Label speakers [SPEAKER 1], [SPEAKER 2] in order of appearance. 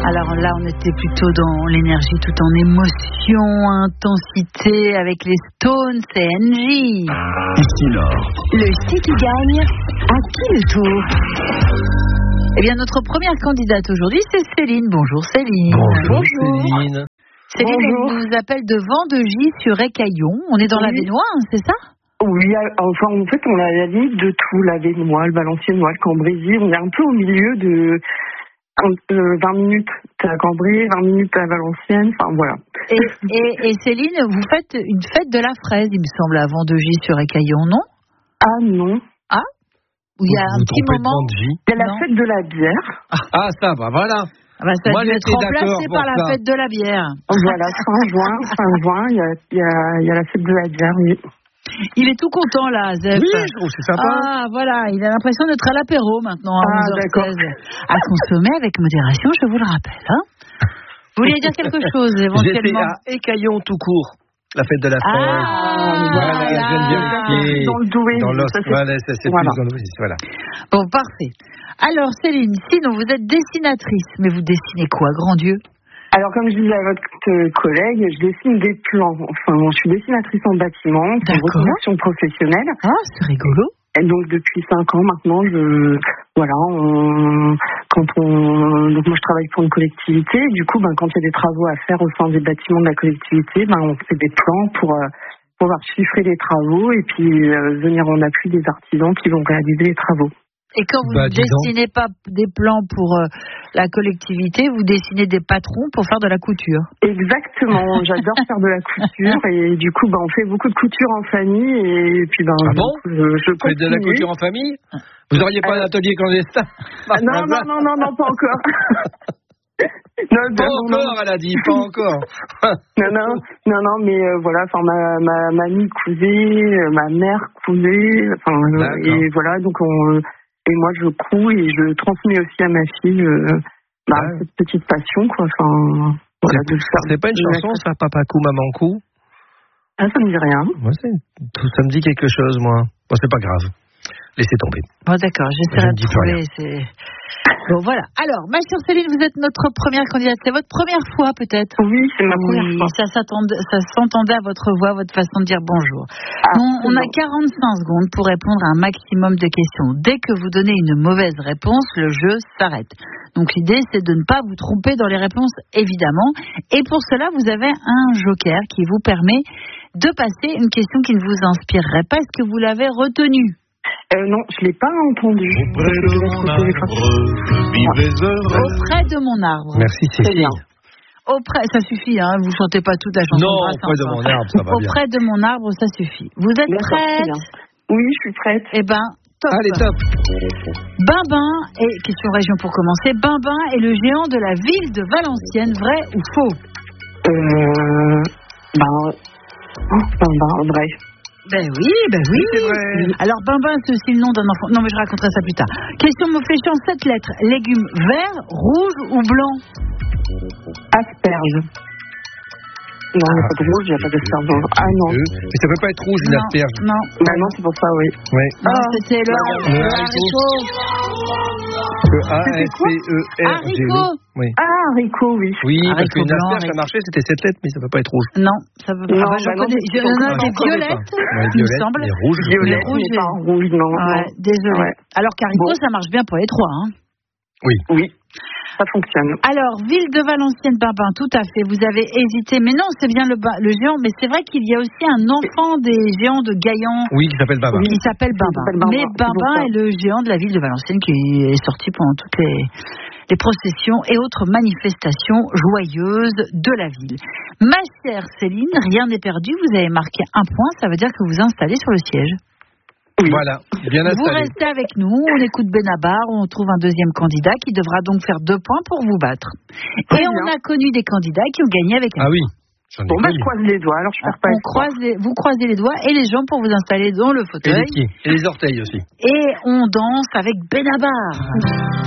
[SPEAKER 1] Alors là, on était plutôt dans l'énergie, tout en émotion, intensité, avec les Stones et NJ.
[SPEAKER 2] Ici Nord.
[SPEAKER 3] Le qui gagne, à qui le tour?
[SPEAKER 1] Eh bien, notre première candidate aujourd'hui, c'est Céline. Bonjour Céline.
[SPEAKER 4] Bonjour Céline.
[SPEAKER 1] Céline,
[SPEAKER 3] Bonjour.
[SPEAKER 1] elle nous appelle de Vendegie sur Écaillon. On est dans la Vénois, hein, c'est ça?
[SPEAKER 3] Oui, enfin en fait on a la limite de tout, la Vénois, le Valenciennois, le Cambrésis, on est un peu au milieu de 20 minutes à Cambrai, 20 minutes à Valenciennes, enfin voilà.
[SPEAKER 1] Et Céline, vous faites une fête de la fraise, il me semble, à Vendegie sur Écaillon, non?
[SPEAKER 3] Ah non.
[SPEAKER 1] Ah? Où il y a un petit moment.
[SPEAKER 3] Il y a la fête de la bière.
[SPEAKER 4] Ah ça, bah voilà.
[SPEAKER 1] Ah bah, ça
[SPEAKER 4] Moi,
[SPEAKER 1] a dû être
[SPEAKER 4] j'étais
[SPEAKER 1] remplacé
[SPEAKER 4] d'accord
[SPEAKER 1] par
[SPEAKER 4] pour
[SPEAKER 1] la
[SPEAKER 4] ça.
[SPEAKER 1] fête de la bière.
[SPEAKER 3] Voilà, fin juin, il y a la fête de la bière, oui.
[SPEAKER 1] Il est tout content là, Zef.
[SPEAKER 4] Oui, je trouve que c'est sympa.
[SPEAKER 1] Ah, voilà, il a l'impression d'être à l'apéro maintenant à
[SPEAKER 3] Ah,
[SPEAKER 1] 11h16. À consommer avec modération, je vous le rappelle. Hein. Vous vouliez dire quelque chose
[SPEAKER 4] J'étais
[SPEAKER 1] éventuellement?
[SPEAKER 4] à Écaillon tout court. La fête de la fraise.
[SPEAKER 1] Ah,
[SPEAKER 4] j'aime bien aussi.
[SPEAKER 3] Dans le Douai.
[SPEAKER 4] Dans l'os,
[SPEAKER 3] ça, c'est-
[SPEAKER 4] voilà, ça, c'est
[SPEAKER 3] voilà.
[SPEAKER 4] plus dans l'os, voilà.
[SPEAKER 1] Bon, parfait. Alors, Céline, sinon, vous êtes dessinatrice, mais vous dessinez quoi, grand Dieu?
[SPEAKER 3] Alors, comme je disais à votre collègue, je dessine des plans. Enfin, je suis dessinatrice en bâtiment, c'est une
[SPEAKER 1] D'accord.
[SPEAKER 3] reconversion professionnelle.
[SPEAKER 1] Ah, c'est rigolo.
[SPEAKER 3] Et donc, depuis 5 ans maintenant, donc moi, je travaille pour une collectivité. Du coup, quand il y a des travaux à faire au sein des bâtiments de la collectivité, on fait des plans pour pouvoir chiffrer les travaux et puis venir en appui des artisans qui vont réaliser les travaux.
[SPEAKER 1] Et quand vous ne
[SPEAKER 4] Dis donc.
[SPEAKER 1] dessinez pas des plans pour la collectivité, vous dessinez des patrons pour faire de la couture.
[SPEAKER 3] Exactement, j'adore faire de la couture et du coup on fait beaucoup de couture en famille et puis
[SPEAKER 4] Ah bon?
[SPEAKER 3] du coup, je
[SPEAKER 4] Vous faites de la
[SPEAKER 3] continue.
[SPEAKER 4] couture en famille? Vous auriez pas un atelier clandestin?
[SPEAKER 3] Non, pas encore. Non,
[SPEAKER 4] Pas encore, elle a dit, pas encore.
[SPEAKER 3] non, mais voilà, enfin ma mamie cousait, ma mère cousait,
[SPEAKER 4] D'accord.
[SPEAKER 3] et voilà, donc et moi je couds et je transmets aussi à ma fille cette petite passion, quoi. Enfin, voilà, de faire.
[SPEAKER 4] C'est pas une chanson, ça, Papa coup, Maman coup?
[SPEAKER 3] Ah, ça me dit rien.
[SPEAKER 4] Moi, ça me dit quelque chose, moi. Bon, c'est pas grave. Laissez tomber.
[SPEAKER 1] Bon, d'accord, j'essaierai
[SPEAKER 4] Je ne
[SPEAKER 1] de
[SPEAKER 4] dis plus
[SPEAKER 1] trouver. Bon, voilà. Alors, ma chère Céline, vous êtes notre première candidate. C'est votre première fois, peut-être?
[SPEAKER 3] Oui, c'est ma première
[SPEAKER 1] Oui,
[SPEAKER 3] fois.
[SPEAKER 1] ça s'entendait à votre voix, votre façon de dire bonjour. On a 45 secondes pour répondre à un maximum de questions. Dès que vous donnez une mauvaise réponse, le jeu s'arrête. Donc l'idée, c'est de ne pas vous tromper dans les réponses, évidemment. Et pour cela, vous avez un joker qui vous permet de passer une question qui ne vous inspirerait pas. Est-ce que vous l'avez retenue?
[SPEAKER 3] Non, je l'ai pas entendu.
[SPEAKER 5] Auprès de mon arbre, je vivais heureux.
[SPEAKER 1] Auprès de mon arbre.
[SPEAKER 4] Merci,
[SPEAKER 3] Très
[SPEAKER 4] Cécile.
[SPEAKER 3] bien.
[SPEAKER 1] Ça suffit, hein. Vous chantez pas toute la chanson.
[SPEAKER 4] Non,
[SPEAKER 1] de Brassens,
[SPEAKER 4] auprès de
[SPEAKER 1] hein.
[SPEAKER 4] mon arbre, ça va bien.
[SPEAKER 1] Auprès de mon arbre, ça suffit. Vous êtes
[SPEAKER 3] D'accord, très
[SPEAKER 1] prête?
[SPEAKER 3] bien. Oui, je suis prête.
[SPEAKER 1] Eh ben, top.
[SPEAKER 4] Allez, top.
[SPEAKER 1] Bimbin, et question région pour commencer, Bimbin est le géant de la ville de Valenciennes, vrai ou faux?
[SPEAKER 3] Bref.
[SPEAKER 1] Ben oui.
[SPEAKER 4] C'est vrai.
[SPEAKER 1] Alors Bimbin, c'est aussi le nom d'un enfant. Non, mais je raconterai ça plus tard. Question me fléchant 7 lettres. Légumes verts, rouges ou blancs?
[SPEAKER 3] Asperge. Non, il n'y a pas de rouge, il n'y a pas d'asperge. Ah non.
[SPEAKER 4] Mais ça peut pas être rouge, une
[SPEAKER 1] Non,
[SPEAKER 4] asperge.
[SPEAKER 1] non.
[SPEAKER 3] Non, c'est pour ça, oui.
[SPEAKER 4] Ouais.
[SPEAKER 1] Non, c'était le
[SPEAKER 4] haricot.
[SPEAKER 1] haricot.
[SPEAKER 4] Haricot. Oui.
[SPEAKER 3] Ah, haricot, oui.
[SPEAKER 4] Oui, parce
[SPEAKER 1] Haricot
[SPEAKER 4] qu'une
[SPEAKER 1] blanc,
[SPEAKER 4] asperge, ça marchait, c'était 7 lettres, mais ça peut pas être rouge.
[SPEAKER 1] Non, ça peut pas.
[SPEAKER 3] Non,
[SPEAKER 1] J'en
[SPEAKER 3] non,
[SPEAKER 1] connais.
[SPEAKER 3] c'est
[SPEAKER 1] Il y en a
[SPEAKER 3] pas
[SPEAKER 1] des
[SPEAKER 3] encore
[SPEAKER 1] violettes,
[SPEAKER 4] Ouais,
[SPEAKER 1] il me
[SPEAKER 4] violette,
[SPEAKER 1] semble.
[SPEAKER 4] mais rouge, je
[SPEAKER 3] Violette,
[SPEAKER 1] rouge
[SPEAKER 3] mais
[SPEAKER 1] et-
[SPEAKER 3] pas rouge, non.
[SPEAKER 1] Ouais, désolé.
[SPEAKER 3] Ouais.
[SPEAKER 1] Alors qu'haricot,
[SPEAKER 3] Bon.
[SPEAKER 1] ça marche bien pour les trois, hein.
[SPEAKER 3] Oui, ça fonctionne.
[SPEAKER 1] Alors, ville de Valenciennes, Bimbin, tout à fait. Vous avez hésité, mais non, c'est bien le géant. Mais c'est vrai qu'il y a aussi un enfant des géants de Gaillan
[SPEAKER 4] Oui, qui s'appelle Baba.
[SPEAKER 1] qui s'appelle Bimbin.
[SPEAKER 3] s'appelle Bimbin,
[SPEAKER 1] Mais
[SPEAKER 3] c'est
[SPEAKER 1] Bimbin
[SPEAKER 3] pour ça.
[SPEAKER 1] est le géant de la ville de Valenciennes qui est sorti pendant toutes les processions et autres manifestations joyeuses de la ville. Ma chère Céline, rien n'est perdu. Vous avez marqué un point. Ça veut dire que vous installez sur le siège.
[SPEAKER 4] Voilà, bien
[SPEAKER 1] Vous
[SPEAKER 4] installé.
[SPEAKER 1] restez avec nous, on écoute Benabar, on trouve un deuxième candidat qui devra donc faire 2 points pour vous battre.
[SPEAKER 3] Très
[SPEAKER 1] Et on
[SPEAKER 3] bien.
[SPEAKER 1] a connu des candidats qui ont gagné avec un
[SPEAKER 4] Ah oui, j'en ai
[SPEAKER 3] Bon, je
[SPEAKER 4] connu.
[SPEAKER 3] croise les doigts, alors je perds pas espoir.
[SPEAKER 1] Vous croisez les doigts et les jambes pour vous installer dans le
[SPEAKER 4] Et
[SPEAKER 1] fauteuil.
[SPEAKER 4] les pieds, et les orteils aussi.
[SPEAKER 1] Et on danse avec Benabar.